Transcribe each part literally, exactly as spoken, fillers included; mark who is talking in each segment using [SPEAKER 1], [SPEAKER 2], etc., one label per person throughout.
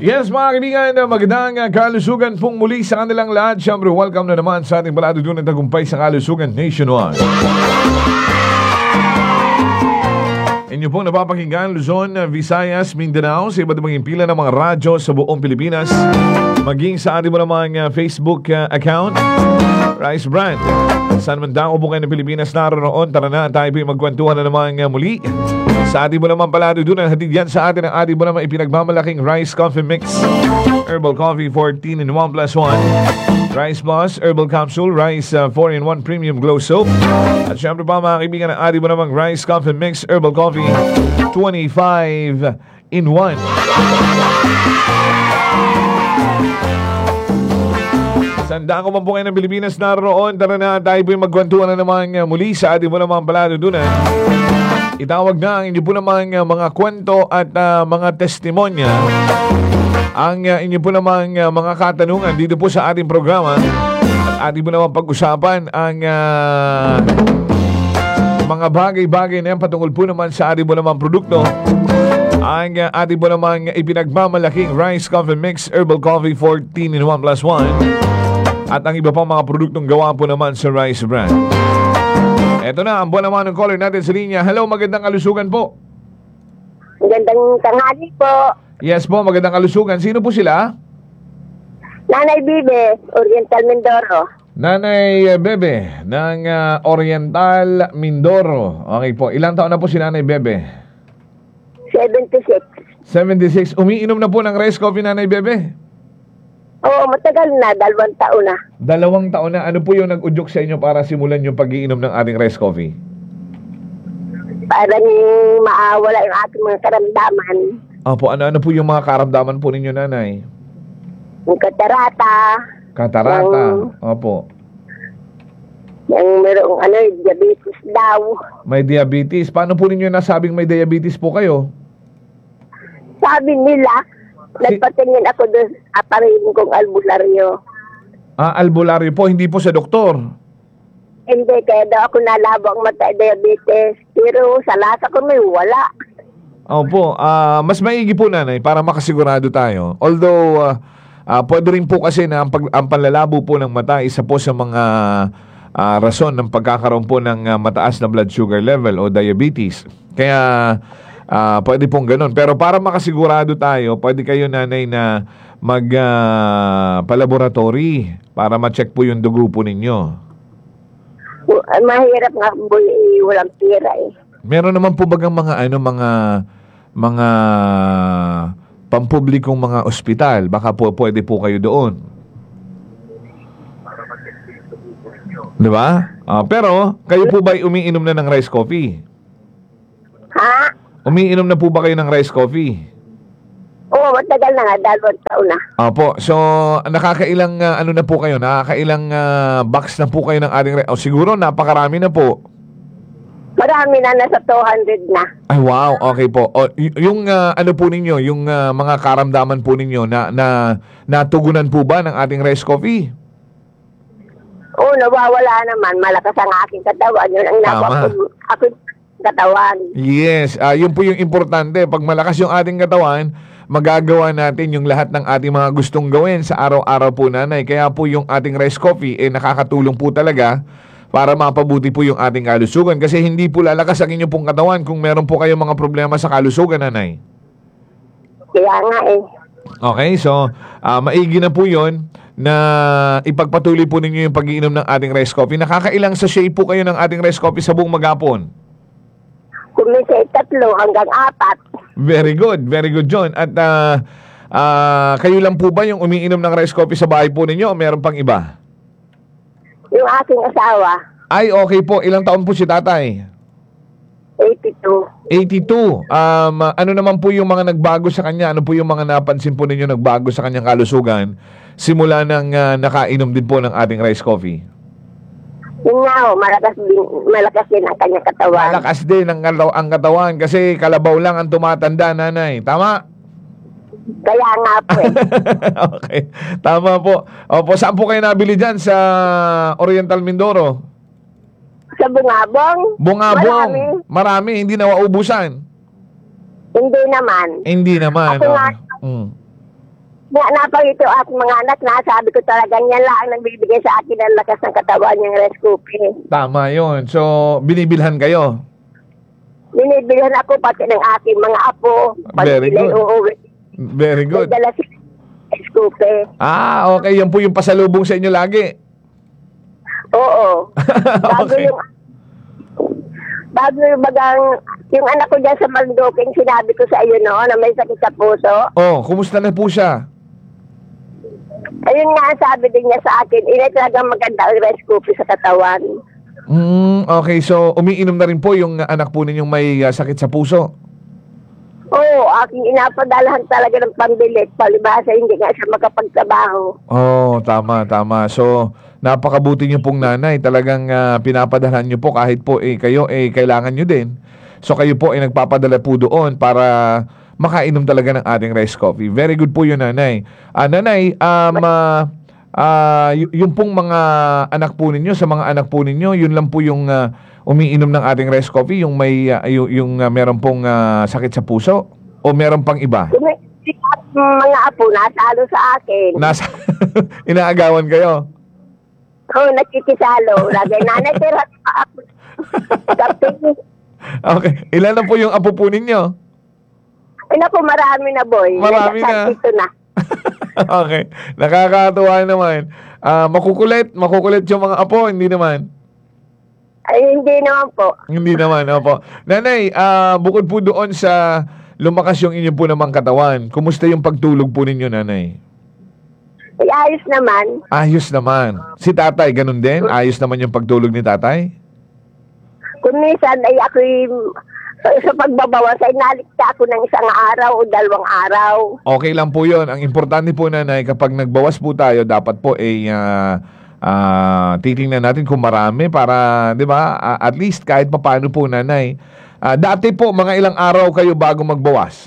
[SPEAKER 1] Yes, mga kaibigan, magandang uh, kalusugan pong muli sa kanilang lahat. Siyempre, welcome na naman sa ating balado doon ng tagumpay sa kalusugan nationwide. Inyo pong napapakinggan, Luzon, Visayas, Mindanao, sa iba't ibang impila ng mga radyo sa buong Pilipinas, maging sa ating mo namang uh, Facebook uh, account, Rice Brand. Saan man dako po kayo ng Pilipinas naroon, tara na, tayo po magkwentuhan na naman uh, muli. Sa ating mo naman palado doon, hatid yan sa atin ang ating mo naman ipinagmamalaking Rice Coffee Mix, Herbal Coffee fourteen in one plus one, Rice Boss, Herbal Capsule, Rice uh, four in one Premium Glow Soap. At syempre pa mga kaibigan, ang ating mo namang Rice Coffee Mix, Herbal Coffee twenty-five in one. Sanda ko man po kayo ng Pilipinas naroon, tara na, tayo po yung magkwentuhan na naman uh, muli sa ating mo namang palado doon. Uh. Itawag na ang inyo po namang uh, mga kwento at uh, mga testimonya, ang uh, inyo po namang uh, mga katanungan dito po sa ating programa. At ating po naman pag-usapan ang uh, mga bagay-bagay na yan patungkol po naman sa ating po namang produkto. Ang uh, ating po namang ipinagmamalaking Rice Coffee Mix, Herbal Coffee fourteen in one plus one, at ang iba pang mga produktong gawa po naman sa Rice Brand. Eto na, ang buwan naman ng caller natin sa linya. Hello, magandang kalusugan po.
[SPEAKER 2] Magandang tanghali po.
[SPEAKER 1] Yes po, magandang kalusugan. Sino po sila?
[SPEAKER 2] Nanay Bibe, Oriental Mindoro.
[SPEAKER 1] Nanay Bebe ng uh, Oriental Mindoro. Okay po, ilang taon na po si Nanay Bebe?
[SPEAKER 2] seventy-six.
[SPEAKER 1] seventy-six. Umiinom na po ng rice coffee, Nanay Bebe?
[SPEAKER 2] Oo, matagal na, dalawang taon na.
[SPEAKER 1] Dalawang taon na. Ano po yung nag-udyok sa inyo para simulan yung pag-iinom ng ating rice coffee?
[SPEAKER 2] Parang maawala yung ating mga karamdaman.
[SPEAKER 1] Opo, ano-ano po yung mga karamdaman po ninyo, Nanay?
[SPEAKER 2] Yung katarata.
[SPEAKER 1] Katarata.
[SPEAKER 2] Yung,
[SPEAKER 1] Opo.
[SPEAKER 2] yung merong ano, diabetes daw.
[SPEAKER 1] May diabetes. Paano po ninyo nasabing may diabetes po kayo?
[SPEAKER 2] Sabi nila,
[SPEAKER 1] Si-
[SPEAKER 2] nagpatingin ako doon sa aparin kong albularyo.
[SPEAKER 1] Ah, albularyo po, hindi po sa doktor.
[SPEAKER 2] Hindi, kaya daw ako nalabo ang mata diabetes. Pero sa lasa ko may wala.
[SPEAKER 1] Opo, ah mas maigi po, Nanay, para makasigurado tayo. Although, ah, ah, pwede rin po kasi na ang, pag, ang panlalabo po ng mata, isa po sa mga ah, rason ng pagkakaroon po ng ah, mataas na blood sugar level o diabetes. Kaya, ah, pwede pong ganun. Pero para makasigurado tayo, pwede kayo, Nanay, na mag-palaboratory para ma-check po yung dugo po ninyo.
[SPEAKER 2] Mahirap nga po eh, walang pira eh.
[SPEAKER 1] Meron naman po bagang mga ano mga mga pampublikong mga ospital, baka po pwede po kayo doon. 'Di ba? Ah, pero kayo po ba ay umiinom na ng rice coffee?
[SPEAKER 2] Ha?
[SPEAKER 1] Umiinom na po ba kayo ng rice coffee?
[SPEAKER 2] Oo, matagal na nga, dalawang taon na.
[SPEAKER 1] Opo. So, nakakailang uh, ano na po kayo? Nakakailang uh, box na po kayo ng ating rice? Oh, siguro napakarami na po.
[SPEAKER 2] Marami na, nasa two hundred na.
[SPEAKER 1] Ay, wow. Okay po. O, y- yung uh, ano po ninyo, yung uh, mga karamdaman po ninyo na, na natugunan po ba ng ating rice coffee?
[SPEAKER 2] Oo, nawawala naman. Malakas ang aking katawan. Yun ang
[SPEAKER 1] Tama.
[SPEAKER 2] nakuha ko, ako katawan.
[SPEAKER 1] Yes. Uh, yun po yung importante. Pag malakas yung ating katawan, magagawa natin yung lahat ng ating mga gustong gawin sa araw-araw po, Nanay. Kaya po yung ating rice coffee, eh, nakakatulong po talaga para mapabuti po yung ating kalusugan. Kasi hindi po lalakas ang inyong pong katawan kung meron po kayong mga problema sa kalusugan, Nanay.
[SPEAKER 2] Kaya nga eh.
[SPEAKER 1] Okay, so uh, maigi na po yun na ipagpatuloy po ninyo yung pag-iinom ng ating rice coffee. Nakakailang sachet po kayo ng ating rice coffee sa buong maghapon?
[SPEAKER 2] Kumisa tatlo hanggang apat.
[SPEAKER 1] Very good, very good, John. At uh, uh, kayo lang po ba yung umiinom ng rice coffee sa bahay po ninyo o meron pang iba?
[SPEAKER 2] Yung aking asawa,
[SPEAKER 1] Ay, okay po. Ilang taon po si tatay?
[SPEAKER 2] eighty-two.
[SPEAKER 1] eighty-two. Um, ano naman po yung mga nagbago sa kanya? Ano po yung mga napansin po ninyo nagbago sa kanyang kalusugan simula nang uh, nakainom din po ng ating rice coffee?
[SPEAKER 2] Yun nga oh, malakas din, malakas din ang kanyang katawan.
[SPEAKER 1] Malakas din ang, kalaw- ang katawan kasi kalabaw lang ang tumatanda, Nanay. Tama?
[SPEAKER 2] Kaya nga po eh.
[SPEAKER 1] Okay. Tama po. Opo, saan po kayo nabili dyan? Sa Oriental Mindoro?
[SPEAKER 2] Sa Bungabong?
[SPEAKER 1] Bungabong.
[SPEAKER 2] Marami.
[SPEAKER 1] Marami. Hindi na maubusan.
[SPEAKER 2] Hindi naman.
[SPEAKER 1] Hindi naman.
[SPEAKER 2] Ako nga,
[SPEAKER 1] Okay. Mm.
[SPEAKER 2] nga napangito at mga anak, nasabi ko talaga yan lang ang nagbibigay sa akin ng lakas ng katawan yung rice cooker.
[SPEAKER 1] Tama yon. So, binibilhan kayo.
[SPEAKER 2] Binibilhan ako pati ng aking mga apo. Pag
[SPEAKER 1] Very
[SPEAKER 2] sila'y
[SPEAKER 1] good.
[SPEAKER 2] uuwi,
[SPEAKER 1] Very good.
[SPEAKER 2] may dala sila ng rice cooker.
[SPEAKER 1] Ah, okay. Yan po yung pasalubong sa inyo lagi.
[SPEAKER 2] Oo. Bago
[SPEAKER 1] Okay.
[SPEAKER 2] yung bago yung bagang yung anak ko dyan sa Mandoking, sinabi ko sa iyo no, na may sakit sa puso.
[SPEAKER 1] Oh, kumusta na po siya?
[SPEAKER 2] Ayun nga, sabi din niya sa akin, ina talagang maganda ang rice cooker sa katawan.
[SPEAKER 1] Mm, okay, so umiinom na rin po yung uh, anak po ninyong may uh, sakit sa puso.
[SPEAKER 2] Oo, aking inapadalahan talaga ng pambilit. Palibasa, hindi nga siya makapagtrabaho.
[SPEAKER 1] Oh, tama, tama. So, napakabuti niyo pong nanay. Talagang uh, pinapadalhan niyo po kahit po eh, kayo eh, kailangan niyo din. So, kayo po ay eh, nagpapadala po doon para makainom talaga ng ating rice coffee. Very good po yun, nanay. Ah, nanay, um, uh, uh, y- yung pong mga anak po ninyo, sa mga anak po ninyo, yun lang po yung uh, umiinom ng ating rice coffee, yung may uh, yung, yung uh, meron pong uh, sakit sa puso o meron pang iba?
[SPEAKER 2] Yung may- yung mga apo, nasalo sa akin.
[SPEAKER 1] Nasa inaagawan kayo.
[SPEAKER 2] Oo, nakikisalo. Lagay, nanay, pero ako. Kapit.
[SPEAKER 1] Okay. Ilan na po yung apo po ninyo?
[SPEAKER 2] Ay, naku, marami na, boy.
[SPEAKER 1] Marami na.
[SPEAKER 2] Ito na.
[SPEAKER 1] Okay. Nakakatuwa naman. Ah, makukulit. Makukulit yung mga apo. Hindi naman.
[SPEAKER 2] Ay, hindi naman po.
[SPEAKER 1] Hindi naman. Opo. Nanay, ah, bukod po doon sa lumakas yung inyo po namang katawan, kumusta yung pagtulog po ninyo, nanay?
[SPEAKER 2] Ay, ayos naman.
[SPEAKER 1] Ayos naman. Si tatay, ganun din? Ayos naman yung pagtulog ni tatay?
[SPEAKER 2] Kung minsan ay ako'y sa, sa pagbabawas ay nalikta ako ng isang araw o dalawang araw.
[SPEAKER 1] Okay lang po yun. Ang importante po, nanay, kapag nagbawas po tayo, dapat po ay ah, ah, titingnan natin kung marami para, di ba, ah, at least kahit papaano po, nanay. Ah, dati po, mga ilang araw kayo bago magbawas?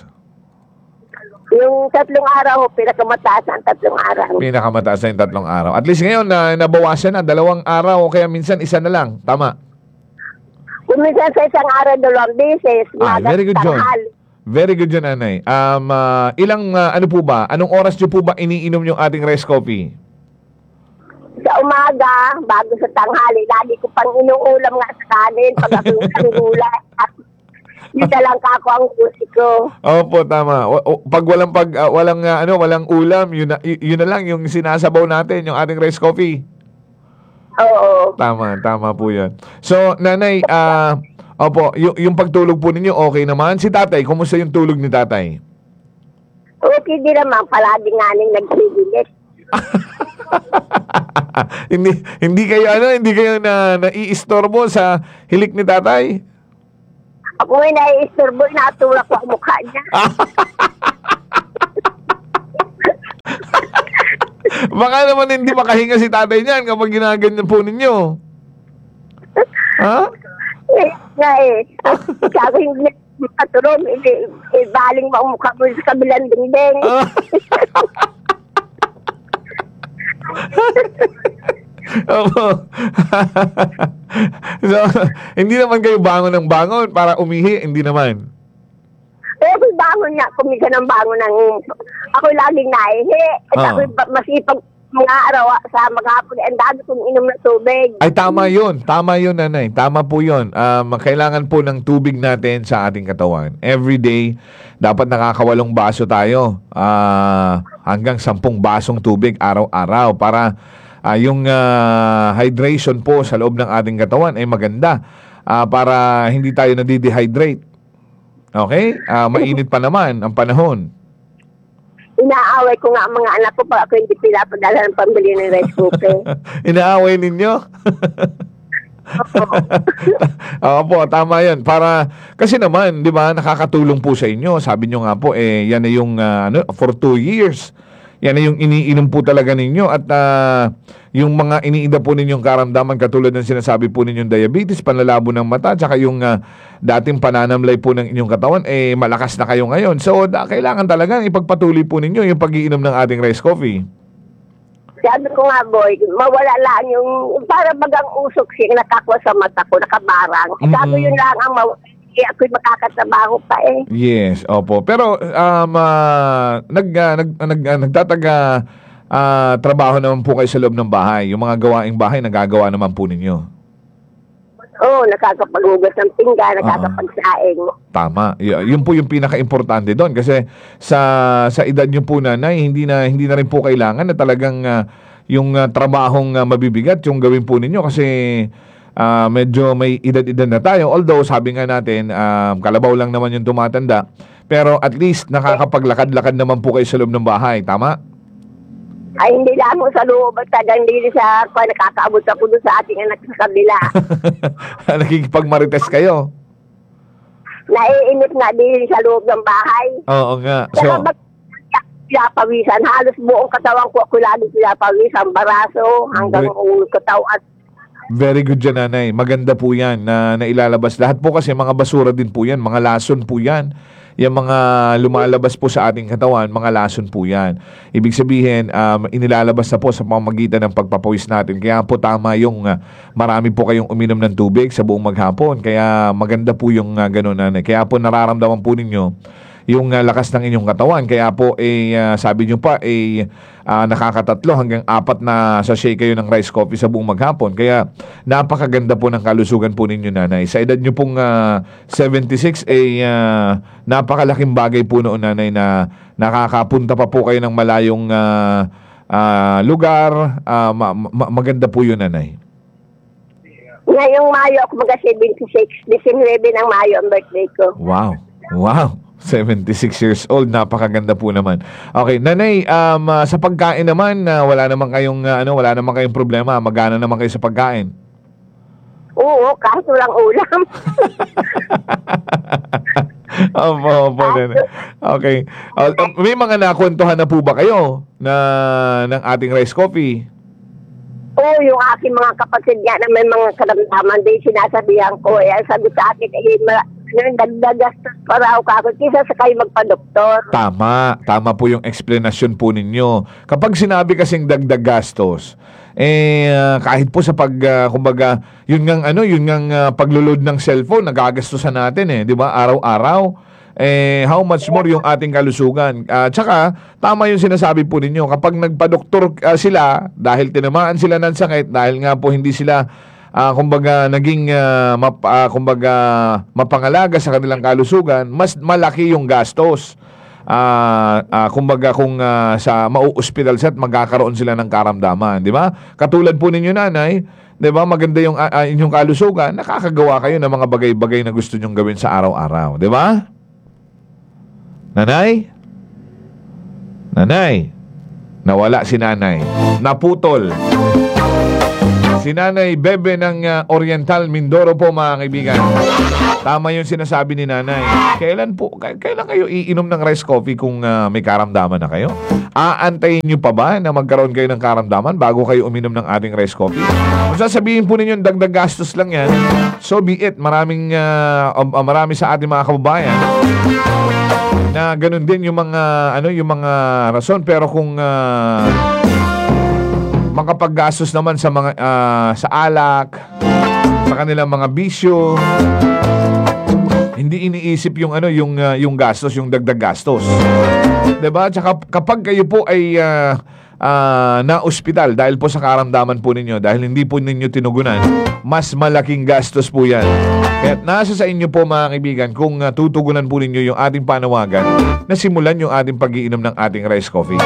[SPEAKER 2] Yung tatlong araw, pinakamataas ang tatlong araw.
[SPEAKER 1] Pinakamataas na yung tatlong araw. At least ngayon, na nabawasan na, dalawang araw o kaya minsan isa na lang. Tama.
[SPEAKER 2] Kung minsan sa isang araw, dalawang beses.
[SPEAKER 1] Ah,
[SPEAKER 2] umaga,
[SPEAKER 1] very good yun.
[SPEAKER 2] tanghali.
[SPEAKER 1] Very good yun, nanay. Um, ah, ilang, ah, ano po ba? Anong oras nyo po ba iniinom yung ating rice coffee?
[SPEAKER 2] Sa umaga, bago sa tanghali, lagi ko pang inuulam nga sa kanin pag ako yung gulay. Yun na lang kako ang pusi ko.
[SPEAKER 1] Opo, tama. O, o- pag walang pag ah, walang ah, ano, walang ulam, yun na, y- yun na lang yung sinasabaw natin, yung ating rice coffee.
[SPEAKER 2] Oo.
[SPEAKER 1] Tama, tama po 'yan. So, nanay, ah, opo, y- yung pagtulog po ninyo okay naman. Si tatay, kumusta yung tulog ni tatay?
[SPEAKER 2] Okay din naman, palagi nga ning nagsigilit.
[SPEAKER 1] hindi hindi kayo ano, hindi kayo na naiistorbo sa hilik ni tatay?
[SPEAKER 2] Ako ngay naiisturbo, inatulak ko ang mukha niya.
[SPEAKER 1] Baka naman hindi makahinga si tatay niyan kapag ginaganyan po ninyo. Ha?
[SPEAKER 2] Eh, nga eh. Sabi hindi matulog, eh, eh, baling mo ang mukha mo sa kabilang dingding.
[SPEAKER 1] Opo. So, hindi naman kayo bangon ng bangon para umihi, hindi naman.
[SPEAKER 2] Eh, ako bangon niya, kumisa ng bangon ng, ako laging naihi. At
[SPEAKER 1] Ah.
[SPEAKER 2] ako masipag mga araw sa mga hapon, ang dami kong inom ng tubig.
[SPEAKER 1] Ay, tama yun. Tama yun, nanay. Tama po yun. Um, kailangan po ng tubig natin sa ating katawan. Every day, dapat nakakawalong baso tayo. Ah, hanggang sampung basong tubig araw-araw para ah, yung ah, hydration po sa loob ng ating katawan ay maganda. Ah, para hindi tayo nadidehydrate. Okay? Ah, mainit pa naman ang panahon.
[SPEAKER 2] Inaaway ko nga ang mga anak ko pag ako hindi pinapadala ng pambili ng rice cooker.
[SPEAKER 1] Inaaway ninyo? Oo po, tama yan. Para, kasi naman, di ba, nakakatulong po sa inyo. Sabi nyo nga po, eh, yan na yung, ah, ano, for two years. Yan na yung iniinom po talaga ninyo. At ah, yung mga iniida po ninyong karamdaman, katulad ng sinasabi po ninyong diabetes, panlalabo ng mata, tsaka yung ah, dating pananamlay po ng inyong katawan, eh, malakas na kayo ngayon. So, da, kailangan talaga ipagpatuloy po ninyo yung pag-iinom ng ating rice coffee.
[SPEAKER 2] Sabi ko nga, boy, mawala lang yung, para bagang usok siya, nakakwa sa mata ko, nakabarang.
[SPEAKER 1] Mm-mm.
[SPEAKER 2] Sabi yun lang ang maw- eh, ako'y makakatrabaho pa eh.
[SPEAKER 1] Yes, opo. Pero um, ah, nag, ah, nag, nag, ah, nagtataga ah, trabaho naman po kayo sa loob ng bahay. Yung mga gawaing bahay, nagagawa naman po ninyo.
[SPEAKER 2] Oo, nakakapaghugas ng pinggan, nakakapagsaing.
[SPEAKER 1] Tama. Y- yun po yung pinaka-importante doon kasi sa sa edad niyo po nanay, hindi na hindi na rin po kailangan na talagang ah, yung ah, trabahong ah, mabibigat yung gawin po ninyo kasi ah, medyo may edad-edad na tayo. Although sabi nga natin, ah, kalabaw lang naman yung tumatanda, pero at least nakakapaglakad-lakad naman po kayo sa loob ng bahay, tama?
[SPEAKER 2] Ay, hindi lamang sa loob, basta hindi rin sa kung nakakaabot ako doon sa ating anak sa kabila.
[SPEAKER 1] Nakikipagmarites kayo.
[SPEAKER 2] Naiinip nga din sa loob ng bahay.
[SPEAKER 1] Oo nga.
[SPEAKER 2] Pero
[SPEAKER 1] So,
[SPEAKER 2] ba't pinapawisan? Halos buong katawan ko ako lagi pinapawisan. Baraso hanggang
[SPEAKER 1] Great.
[SPEAKER 2] ulo katawan.
[SPEAKER 1] very good dyan, nanay. Maganda po yan na nailalabas. Lahat po kasi mga basura din po yan. Mga lason po yan. Yung mga lumalabas po sa ating katawan, mga lason po yan. Ibig sabihin, um, inilalabas na po sa pamamagitan ng pagpapawis natin. Kaya po tama yung uh, marami po kayong uminom ng tubig sa buong maghapon. Kaya maganda po yung uh, gano'n, nanay. Kaya po nararamdaman po ninyo yung uh, lakas ng inyong katawan. Kaya po, eh, uh, sabi nyo pa, eh, uh, nakakatatlo hanggang apat na sachet kayo ng rice coffee sa buong maghapon. Kaya napakaganda po ng kalusugan po ninyo, nanay. Sa edad nyo pong uh, seventy-six, eh, uh, napakalaking bagay po noon, nanay, na nakakapunta pa po kayo ng malayong uh, uh, lugar. Uh, ma- ma- maganda po yun, nanay.
[SPEAKER 2] Ngayong Mayo ako mga seventy-six. December ng Mayo ang birthday ko.
[SPEAKER 1] Wow. Wow. seventy-six years old, napakaganda po naman. Okay, nanay, um, uh, sa pagkain naman, uh, wala naman kayong uh, ano, wala naman kayong problema. Magana naman kayo sa pagkain.
[SPEAKER 2] Oo, kahit walang ulam.
[SPEAKER 1] Opo, opo, nanay. Okay. Uh, uh, may mga nakwentuhan na po ba kayo na ng ating rice coffee?
[SPEAKER 2] Oo, yung aking mga kapatid nga na may mga karamdaman din sinasabihan ko. Eh, sabi sa akin, eh, ma- nagdagastos pa raw kako kisa sa kayo magpa-doktor.
[SPEAKER 1] Tama, tama po yung explanation po ninyo. Kapag sinabi kasing dagdag gastos, eh uh, kahit po sa pag uh, kumbaga, yun ngang ano, yun ngang uh, paglulod ng cellphone, nagagastusan natin eh, 'di ba? Araw-araw. Eh how much more yung ating kalusugan. Uh, tsaka tama yung sinasabi po ninyo, kapag nagpa-doktor uh, sila dahil tinamaan sila ng sakit, dahil nga po hindi sila Uh, kumbaga naging uh, map, uh, kumbaga mapangalaga sa kanilang kalusugan, mas malaki yung gastos. Uh, uh, kumbaga kung uh, sa mau-hospital set magkakaroon sila ng karamdaman, di ba? Katulad po ninyo, nanay, di ba? Maganda yung uh, uh, inyong kalusugan, nakakagawa kayo ng mga bagay-bagay na gusto nyong gawin sa araw-araw, di ba? Nanay? Nanay? Nawala si nanay. Naputol. Si Nanay Bebe ng uh, Oriental Mindoro po, mga kaibigan. Tama yung sinasabi ni nanay. Kailan po, k- kailan kayo iinom ng rice coffee kung uh, may karamdaman na kayo? Aantayin nyo pa ba na magkaroon kayo ng karamdaman bago kayo uminom ng ating rice coffee? Kung sasabihin po ninyo dagdag gastos lang yan, so be it. Maraming, uh, uh, marami sa ating mga kababayan na ganun din yung mga, ano, yung mga rason. Pero kung uh, makapaggastos naman sa mga uh, sa alak, sa kanilang mga bisyo, hindi iniisip yung ano yung uh, yung gastos, yung dagdag gastos. 'Di ba? Tsaka kapag kayo po ay uh, uh, na ospital dahil po sa karamdaman po ninyo, dahil hindi po ninyo tinugunan, mas malaking gastos po 'yan. Kaya nasa sa inyo po, mga kaibigan, kung uh, tutugunan po ninyo yung ating panawagan na simulan yung ating pag-iinom ng ating rice coffee.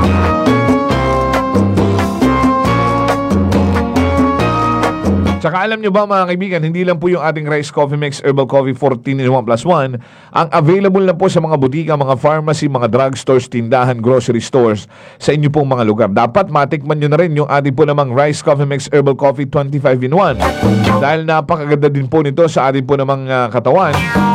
[SPEAKER 1] Tsaka alam nyo ba, mga kaibigan, hindi lang po yung ating Rice Coffee Mix Herbal Coffee fourteen in one plus one ang available na po sa mga butika, mga pharmacy, mga drugstores, tindahan, grocery stores sa inyo pong mga lugar. Dapat matikman nyo na rin yung ating po namang Rice Coffee Mix Herbal Coffee twenty-five in one dahil napakaganda din po nito sa ating po namang uh, katawan.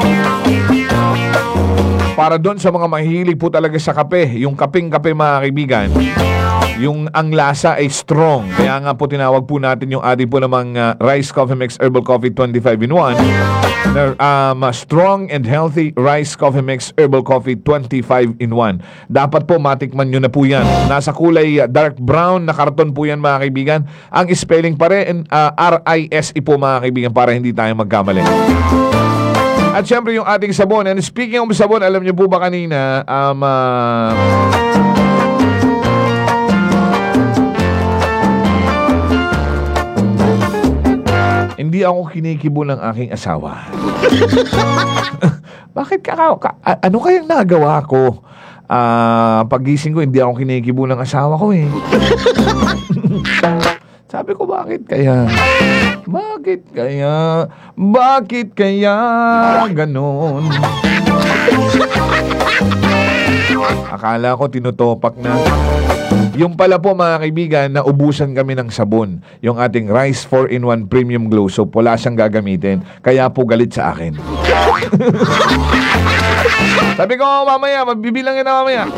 [SPEAKER 1] Para doon sa mga mahilig po talaga sa kape, yung kapeng-kape, mga kaibigan, yung ang lasa ay strong. Kaya nga po tinawag po natin yung ating po namang uh, Rice Coffee Mix Herbal Coffee twenty-five in one na um, strong and healthy Rice Coffee Mix Herbal Coffee twenty-five in one. Dapat po matikman nyo na po yan. Nasa kulay uh, dark brown na karton po yan, mga kaibigan. Ang spelling pa rin uh, R I S E po, mga kaibigan, para hindi tayo magkamali. At syempre yung ating sabon. And speaking of sabon, alam niyo po ba kanina, um, ah, hindi ako kinikibo ng aking asawa. Bakit ka, ka a- ano kayang nagawa ko? Ah, pagising ko, hindi ako kinikibo ng asawa ko eh. Sabi ko, bakit kaya? Bakit kaya? Bakit kaya ganon? Akala ko tinutopak na. Yung pala po mga kaibigan, naubusan kami ng sabon. Yung ating Rice four in one Premium Glow Soap, wala siyang gagamitin. Kaya po galit sa akin. Sabi ko, mamaya, magbibilang yun na mamaya.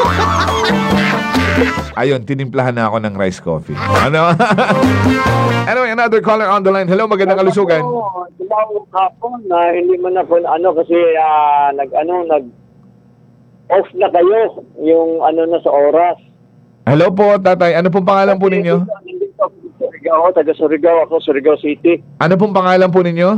[SPEAKER 1] Ayun, tinimplahan na ako ng rice coffee. Ano? Anyway, another caller on the line. Hello, magandang kalusugan.
[SPEAKER 3] Tumawag hapon na hindi man ako ano kasi ah, nag ano nag off na kayo yung ano na sa oras.
[SPEAKER 1] Hello po, tatay. Ano pong pangalan po ninyo?
[SPEAKER 3] Hindi ko Surigao, taga Surigao ako, Surigao City.
[SPEAKER 1] Ano pong pangalan po ninyo?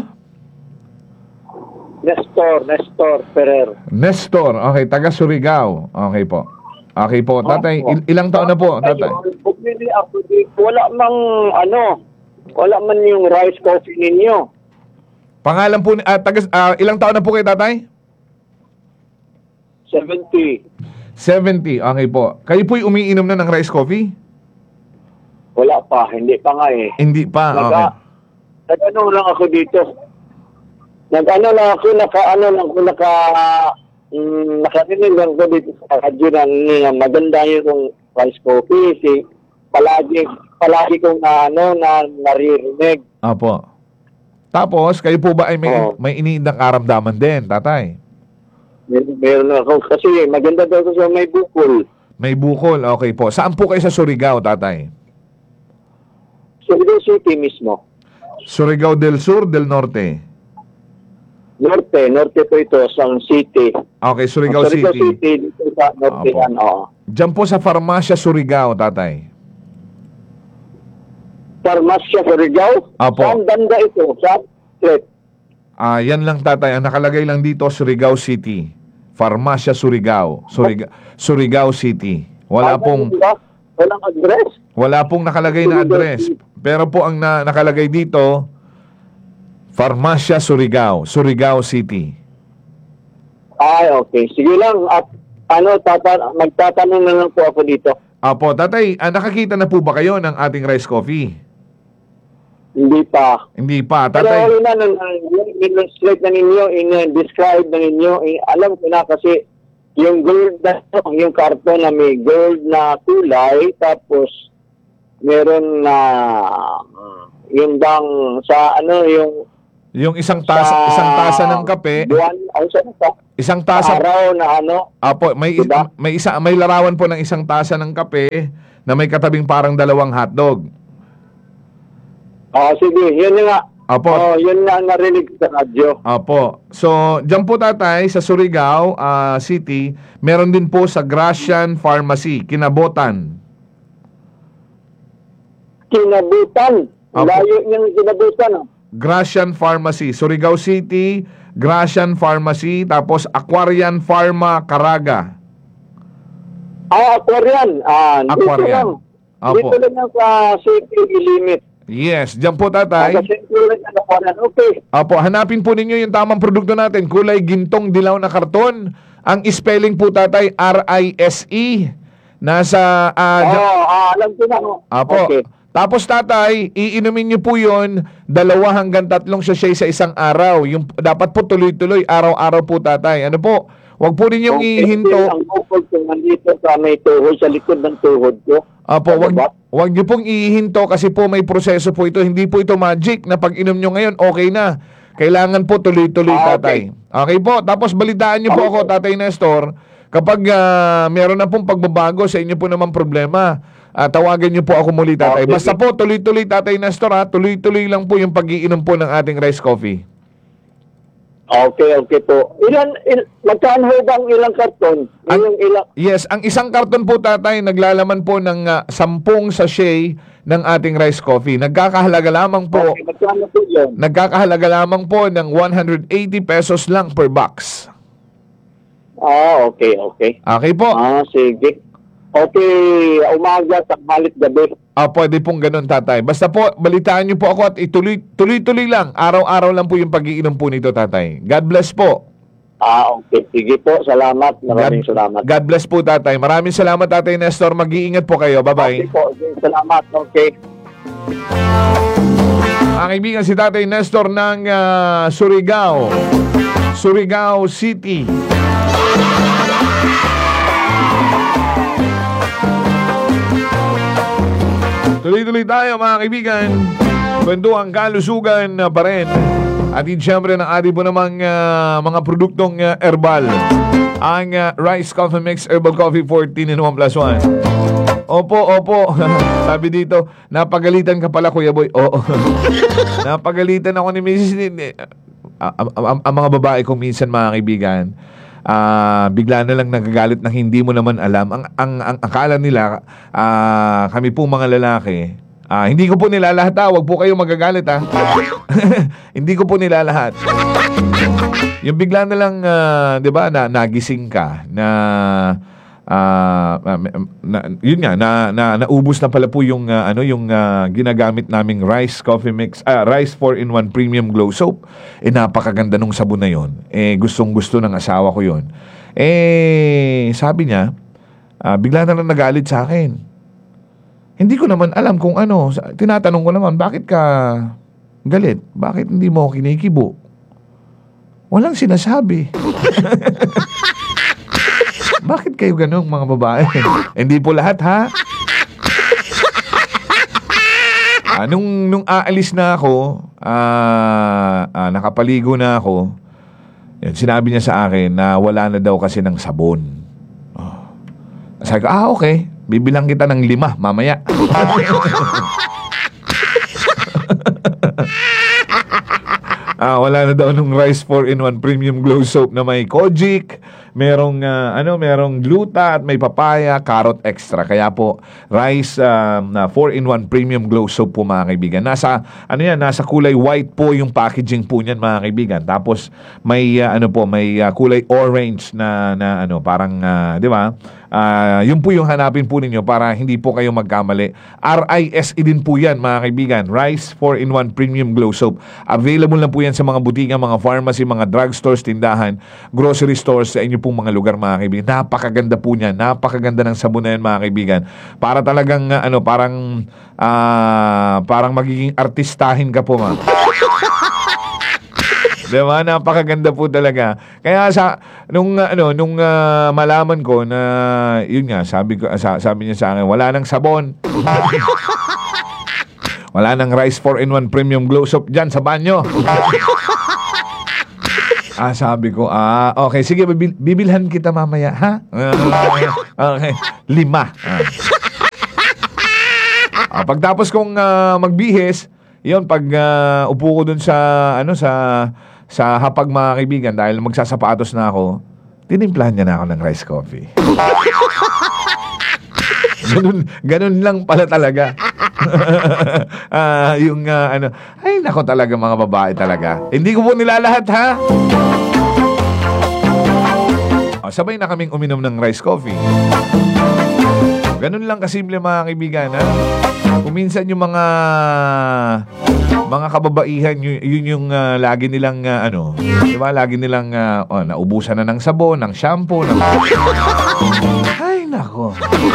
[SPEAKER 3] Nestor, Nestor Ferrer.
[SPEAKER 1] Nestor. Okay, taga Surigao. Okay po. Okay po, tatay. Il- ilang taon na po, tatay?
[SPEAKER 3] Bumili ako dito. Wala mang ano, wala man yung rice coffee ninyo.
[SPEAKER 1] Pangalan po, ni- ah, taga, ah, ilang taon na po kayo, tatay?
[SPEAKER 3] seventy.
[SPEAKER 1] seventy. Okay po. Kayo po'y umiinom na ng rice coffee?
[SPEAKER 3] Wala pa, hindi pa nga eh.
[SPEAKER 1] Hindi pa. Okay.
[SPEAKER 3] Nag, nag-ano lang ako dito. Nag-ano lang ako, naka-ano lang ako, naka, mm, nakarinig lang ako dito sa radyo na, na maganda yung rice coffee. Si, palagi, palagi kong na, ano, na naririnig.
[SPEAKER 1] Opo. Tapos, kayo po ba ay may,
[SPEAKER 3] Oo.
[SPEAKER 1] may iniindang karamdaman din, tatay?
[SPEAKER 3] Mer- Meron ako, kasi maganda daw kasi may bukol.
[SPEAKER 1] May bukol. Okay po. Saan po kayo sa Surigao, tatay?
[SPEAKER 3] Surigao City mismo.
[SPEAKER 1] Surigao del Sur, del Norte?
[SPEAKER 3] Norte, Norte po ito, sa City.
[SPEAKER 1] Okay, Surigao,
[SPEAKER 3] Surigao
[SPEAKER 1] City.
[SPEAKER 3] City, dito sa Norte
[SPEAKER 1] Opo.
[SPEAKER 3] yan, oo.
[SPEAKER 1] Diyan po sa Farmasya Surigao, tatay.
[SPEAKER 3] Farmasya Surigao?
[SPEAKER 1] Opo.
[SPEAKER 3] Saan banda ito? Sa outlet?
[SPEAKER 1] Ah, yan lang, tatay. Ang nakalagay lang dito, Surigao City. Farmasya Surigao. Surigao, Surigao City. Wala
[SPEAKER 3] Ano
[SPEAKER 1] pong
[SPEAKER 3] yun ba? Walang address?
[SPEAKER 1] wala pong nakalagay na address. Pero po ang na, nakalagay dito, Farmasya Surigao, Surigao City.
[SPEAKER 3] Ay, okay. Sige lang. At ano, tata magtatanong na lang po ako dito.
[SPEAKER 1] Apo, tatay, ah, nakakita na po ba kayo ng ating rice coffee?
[SPEAKER 3] Hindi pa.
[SPEAKER 1] Hindi pa,
[SPEAKER 3] Pero
[SPEAKER 1] tatay.
[SPEAKER 3] wala na, nung in-illustrate na ninyo, in-describe na ninyo, eh, alam ko na kasi yung gold na, yung karton na may gold na kulay, tapos meron na yung bang sa ano, yung
[SPEAKER 1] Yung isang tasa,
[SPEAKER 3] sa
[SPEAKER 1] isang tasa ng kape,
[SPEAKER 3] buwan, o sa, sa
[SPEAKER 1] isang tasa,
[SPEAKER 3] araw na ano,
[SPEAKER 1] apo, may
[SPEAKER 3] Diba?
[SPEAKER 1] may isa may larawan po ng isang tasa ng kape na may katabing parang dalawang hotdog.
[SPEAKER 3] ah sige, yun nga.
[SPEAKER 1] Apo.
[SPEAKER 3] Oh, yun na ang narinig sa radyo.
[SPEAKER 1] Apo. So, diyan po tatay sa Surigao ah, City, meron din po sa Gracian Pharmacy, Kinabotan.
[SPEAKER 3] Kinabutan.
[SPEAKER 1] Apo.
[SPEAKER 3] Layo niyang kinabutan. ah.
[SPEAKER 1] Gracian Pharmacy, Surigao City, Gracian Pharmacy, tapos Aquarian Pharma, Caraga.
[SPEAKER 3] Ah, Aquarian. Ah, dito
[SPEAKER 1] Aquarian.
[SPEAKER 3] lang.
[SPEAKER 1] Apo.
[SPEAKER 3] Dito lang yan sa city limit.
[SPEAKER 1] Yes, diyan po
[SPEAKER 3] Ah,
[SPEAKER 1] tatay.
[SPEAKER 3] sa city limit ng Aquarian. Okay.
[SPEAKER 1] Apo, hanapin po ninyo yung tamang produkto natin. Kulay gintong dilaw na karton. Ang spelling po tatay, R I S E. Nasa, ah,
[SPEAKER 3] Oo,
[SPEAKER 1] dyan-
[SPEAKER 3] ah, alam ko na. oh.
[SPEAKER 1] Apo.
[SPEAKER 3] Okay.
[SPEAKER 1] Tapos tatay, iinumin niyo po yun, dalawa hanggang tatlong sachet sa isang araw. Yung, dapat po tuloy-tuloy, araw-araw po tatay. Ano po? Huwag po ninyong
[SPEAKER 3] Kung
[SPEAKER 1] ihinto.
[SPEAKER 3] Ang bukol ko nandito sa may tuhod, sa likod ng tuhod ko.
[SPEAKER 1] Apo, wag,
[SPEAKER 3] Ano ba?
[SPEAKER 1] wag niyo pong ihinto kasi po may proseso po ito. Hindi po ito magic na pag inom niyo ngayon, okay na. Kailangan po tuloy-tuloy,
[SPEAKER 3] Ah,
[SPEAKER 1] tatay. Okay po? Tapos balitaan niyo po ako, Tatay Nestor, kapag ah, meron na pong pagbabago sa inyo po naman problema, ah, tawagan niyo po ako muli, tatay.
[SPEAKER 3] Okay.
[SPEAKER 1] Basta po, tuloy-tuloy, Tatay Nestor, ha? Tuloy-tuloy lang po yung pag-iinom po ng ating rice coffee.
[SPEAKER 3] Okay, okay po. Ilan, il, magkano ho bang ilang karton?
[SPEAKER 1] Ang-
[SPEAKER 3] Yung ilang,
[SPEAKER 1] Yes, ang isang karton po tatay naglalaman po ng uh, sampung sachet ng ating rice coffee. Nagkakahalaga lamang po,
[SPEAKER 3] okay, magkano po yun?
[SPEAKER 1] nagkakahalaga lamang po ng one hundred eighty pesos lang per box.
[SPEAKER 3] Ah, okay, okay.
[SPEAKER 1] Okay po.
[SPEAKER 3] Ah, sige. Okay, umaga, tanghalit, gabi.
[SPEAKER 1] Ah, pwede pong ganun, tatay. Basta po, balitaan niyo po ako at ituloy, tuloy-tuloy lang. Araw-araw lang po yung pag-iinom po nito, tatay. God bless po.
[SPEAKER 3] Ah, okay. Sige po, salamat. Maraming
[SPEAKER 1] God,
[SPEAKER 3] salamat.
[SPEAKER 1] God bless po, tatay. Maraming salamat, tatay Nestor. Mag-iingat po kayo.
[SPEAKER 3] Okay
[SPEAKER 1] Bye-bye.
[SPEAKER 3] po, okay, salamat. Okay.
[SPEAKER 1] Ang kaibigan si tatay Nestor ng ah, Surigao. Surigao City. Tuloy-tuloy tayo mga kaibigan. Kwentuhan kalusugan na pa rin. At din siyempre ng ating po namang ah, mga produktong ah, herbal. Ang ah, Rice Coffee Mix Herbal Coffee fourteen in one plus one. Opo, opo. Sabi dito, napagalitan ka pala Kuya Boy. Oo. Napagalitan ako ni missus Ni- Ah, Ang, ang, ang mga babae ko minsan mga kaibigan, ah, bigla na lang nagagalit na hindi mo naman alam. Ang ang, ang akala nila, ah, kami pong mga lalaki, ah, hindi ko po nilalahat ha, wag po kayo magagalit ha. Hindi ko po nilalahat. Yung bigla na lang, ah, 'di ba, na nagising ka na ah, ah, na, yun nga na, na naubos na pala po yung ah, ano yung ah, ginagamit naming rice coffee mix, ah, rice four in one premium glow soap. Eh napakaganda nung sabon na yon. Eh gustong-gusto ng asawa ko yon. Eh sabi niya, ah, bigla na lang nagalit sa akin. Hindi ko naman alam kung ano. Sa- Tinatanong ko naman, bakit ka galit? Bakit hindi mo ako kinikibo? Walang sinasabi. Bakit kayo ganun mga babae? Hindi po lahat ha? Ah, nung, nung aalis na ako, ah, ah, nakapaligo na ako, yun, sinabi niya sa akin na wala na daw kasi ng sabon. Oh. Sabi ko, ah okay, bibilang kita ng lima mamaya. Ah, wala na daw nung Rice four in one Premium Glow Soap na may Kojic, merong ah, ano, merong gluta at may papaya, carrot extra. Kaya po Rice um, na four in one Premium Glow Soap po mga kaibigan. Nasa ano yan, nasa kulay white po yung packaging po niyan mga kaibigan. Tapos may ah, ano po, may ah, kulay orange na na ano, parang ah, 'di ba? Ah, yun po yung hanapin po ninyo para hindi po kayo magkamali. R I S E din po yan mga kaibigan. Rice four in one Premium Glow Soap. Available na po yan sa mga butika, mga pharmacy, mga drugstores, tindahan, grocery stores sa inyo pong mga lugar mga kaibigan. Napakaganda po niyan. Napakaganda ng sabon na yan mga kaibigan. Para talagang ah, ano, parang ah, parang magiging artistahin ka po mga. Diba? Napakaganda po talaga. Kaya sa nung uh, ano nung uh, malaman ko na yun nga, sabi ko sa, sabi niya sa akin, wala nang sabon. Wala nang Rice four in one Premium Glow Soap diyan sa banyo. Ah, sabi ko, ah, okay, sige, bibil- bibilhan kita mamaya, ha? Uh, okay, lima. Ah. Ah, pagtapos kong uh, magbihis, yun, pag uh, upo ko dun sa, ano, sa, sa hapag mga kaibigan, dahil magsasapatos na ako, tinimplahan niya na ako ng rice coffee. ganun, ganun lang pala talaga. Ah, yung, uh, ano, ay, nako talaga mga babae talaga. Hindi ko po nilalahat, ha? Oh, sabay na kaming uminom ng rice coffee. Ganun lang kasimple mga kaibigan, ha? Kung minsan yung mga mga kababaihan, yun, yun yung uh, lagi nilang uh, ano, di ba? Lagi nilang uh, oh, naubusan na ng sabon, ng shampoo, ng... Ay, nako.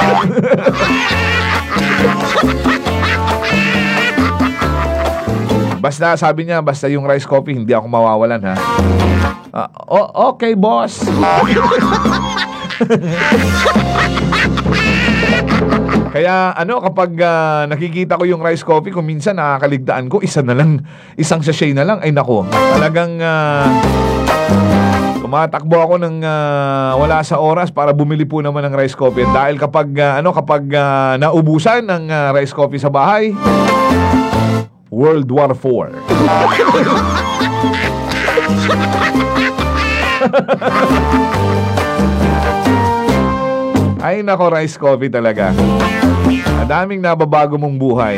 [SPEAKER 1] Basta, sabi niya, basta yung rice coffee, hindi ako mawawalan, ha? Uh, oh, okay, boss. Kaya ano, kapag uh, nakikita ko yung rice coffee, kung minsan nakakaligtaan ko, isa na lang, isang sachet na lang, ay nako, talagang uh, tumatakbo ako ng uh, wala sa oras para bumili po naman ng rice coffee. Dahil kapag uh, ano, kapag uh, naubusan ng uh, rice coffee sa bahay, World War four. Ay nako, rice coffee talaga. Madaming nababago mong buhay.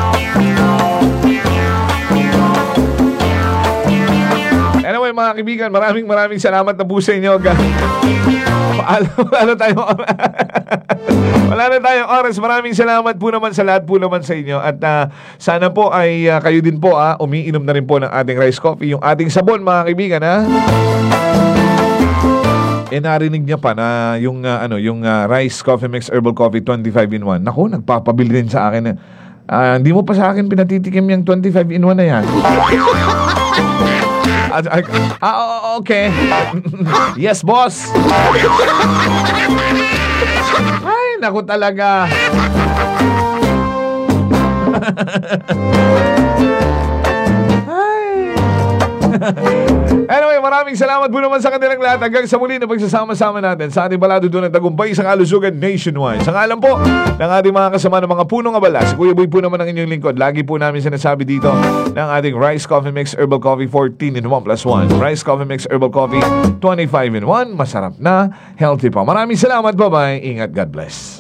[SPEAKER 1] Anyway mga kaibigan, maraming maraming salamat na po sa inyo. Wala, wala tayong oras. Wala na tayong oras. Maraming salamat po naman sa lahat po naman sa inyo. At uh, sana po ay uh, kayo din po ah, umiinom na rin po ng ating rice coffee. Yung ating sabon mga kaibigan ha. Eh narinig niya pa na yung uh, ano yung uh, Rice Coffee Mix Herbal Coffee twenty-five in one. Naku, nagpapabili din sa akin. Uh, hindi mo pa sa akin pinatitikim yung twenty-five in one na yan. Ah, ah, okay. Yes, boss. Ay, naku talaga. Anyway, maraming salamat po naman sa kanilang lahat. Hanggang sa muli na pagsasama-sama natin sa ating balado doon ng tagumpay sa kalusugan nationwide. Sa ngalan po ng ating mga kasama ng mga punong abala, si Kuya Boy po naman ang inyong lingkod. Lagi po namin sinasabi dito ng ating Rice Coffee Mix Herbal Coffee fourteen in one plus one. Rice Coffee Mix Herbal Coffee twenty-five in one. Masarap na, healthy pa. Maraming salamat. Bye-bye. Ingat. God bless.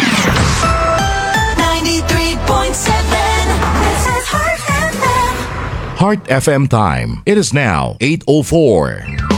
[SPEAKER 4] ninety-three point seven This is Heart F M.
[SPEAKER 5] Heart F M time. It is now eight oh four.